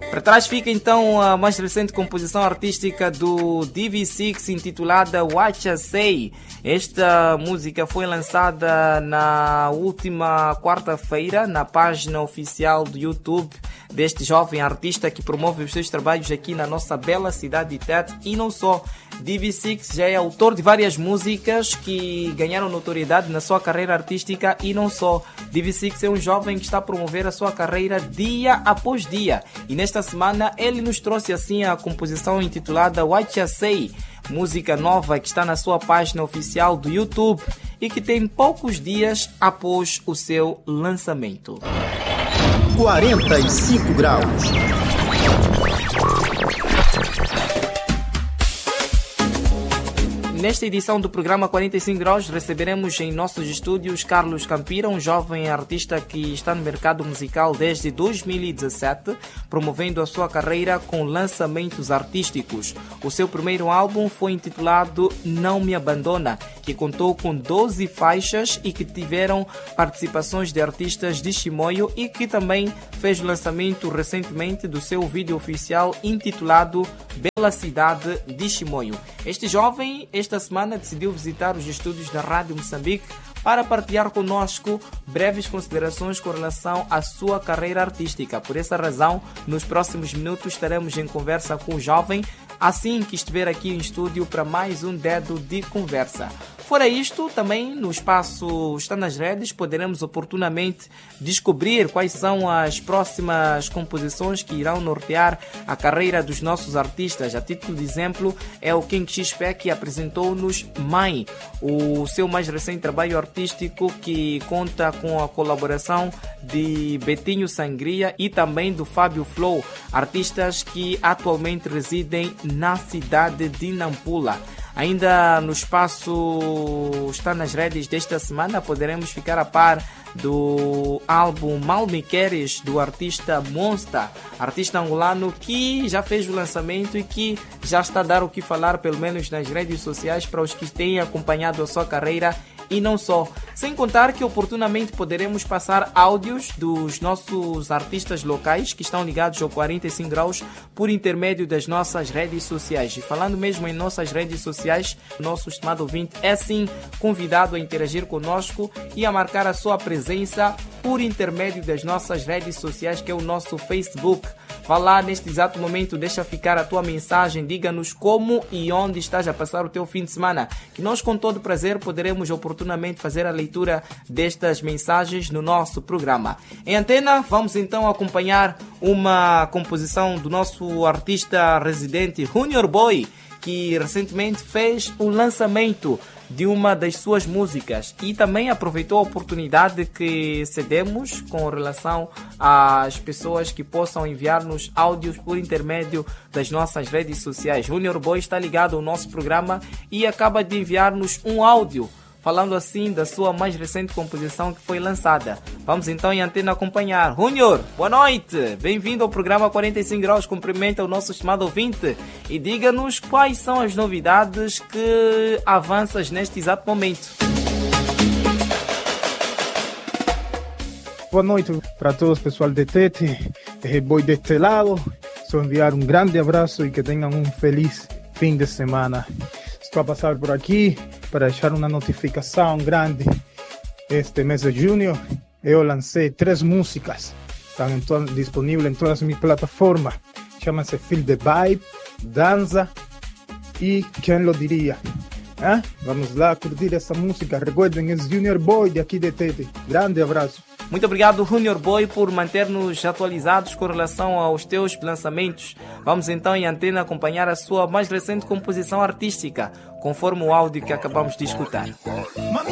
Para trás fica então a mais recente composição artística do DV6 intitulada What I Say. Esta música foi lançada na última quarta-feira na página oficial do YouTube deste jovem artista que promove os seus trabalhos aqui na nossa bela cidade de Tete. E não só, DV6 já é autor de várias músicas que ganharam notoriedade na sua carreira artística. E não só, DV6 é um jovem que está a promover a sua carreira dia após dia. E nesta semana ele nos trouxe assim a composição intitulada What I Say, música nova que está na sua página oficial do YouTube e que tem poucos dias após o seu lançamento. 45 graus. Nesta edição do programa 45 Graus, receberemos em nossos estúdios Carlos Campira, um jovem artista que está no mercado musical desde 2017, promovendo a sua carreira com lançamentos artísticos. O seu primeiro álbum foi intitulado Não Me Abandona, que contou com 12 faixas e que tiveram participações de artistas de Chimoio e que também fez o lançamento recentemente do seu vídeo oficial intitulado Bela Cidade de Chimoio. Este jovem, esta semana, decidiu visitar os estúdios da Rádio Moçambique para partilhar conosco breves considerações com relação à sua carreira artística. Por essa razão, nos próximos minutos estaremos em conversa com o jovem, assim que estiver aqui em estúdio para mais um dedo de conversa. Fora isto, também no espaço Está nas Redes, poderemos oportunamente descobrir quais são as próximas composições que irão nortear a carreira dos nossos artistas. A título de exemplo, é o King XP que apresentou-nos Mãe, o seu mais recente trabalho artístico que conta com a colaboração de Betinho Sangria e também do Fábio Flow, artistas que atualmente residem na cidade de Nampula. Ainda no espaço Está nas Redes desta semana, poderemos ficar a par do álbum Mal Me Queres, do artista Monster, artista angolano que já fez o lançamento e que já está a dar o que falar, pelo menos nas redes sociais, para os que têm acompanhado a sua carreira. E não só, sem contar que oportunamente poderemos passar áudios dos nossos artistas locais que estão ligados ao 45 graus por intermédio das nossas redes sociais. E falando mesmo em nossas redes sociais, o nosso estimado ouvinte é sim convidado a interagir conosco e a marcar a sua presença por intermédio das nossas redes sociais, que é o nosso Facebook. Vá lá neste exato momento, deixa ficar a tua mensagem, diga-nos como e onde estás a passar o teu fim de semana, que nós com todo prazer poderemos oportunamente fazer a leitura destas mensagens no nosso programa. Em antena, vamos então acompanhar uma composição do nosso artista residente Junior Boy, que recentemente fez o lançamento de uma das suas músicas e também aproveitou a oportunidade que cedemos com relação às pessoas que possam enviar-nos áudios por intermédio das nossas redes sociais. Junior Boy está ligado ao nosso programa e acaba de enviar-nos um áudio falando assim da sua mais recente composição que foi lançada. Vamos então em antena acompanhar. Junior, boa noite! Bem-vindo ao programa 45 Graus. Cumprimenta o nosso estimado ouvinte e diga-nos quais são as novidades que avanças neste exato momento. Boa noite para todos, pessoal de Tete. Boy deste lado. Só enviar um grande abraço e que tenham um feliz fim de semana. Estou a passar por aqui para deixar uma notificação grande. Este mês de junho eu lancei 3 músicas. Estão disponíveis em todas as minhas plataformas. Chama-se Feel the Vibe, Danza e Quem Lo Diria. Vamos lá curtir essa música. Recuerden, é Junior Boy de aqui de Tete. Grande abraço. Muito obrigado, Junior Boy, por manter-nos atualizados com relação aos teus lançamentos. Vamos então em antena acompanhar a sua mais recente composição artística, conforme o áudio que acabamos de escutar.